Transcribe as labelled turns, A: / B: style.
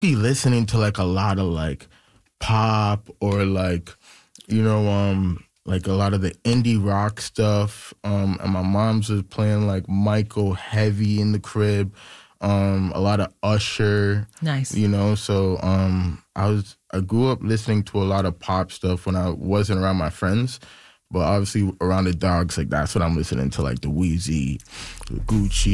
A: be listening to like a lot of like pop or like, like a lot of the indie rock stuff. And my mom's was playing like Michael heavy in the crib. A lot of Usher.
B: Nice.
A: So I grew up listening to a lot of pop stuff when I wasn't around my friends. But obviously around the dogs, like that's what I'm listening to, like the Wheezy, the Gucci,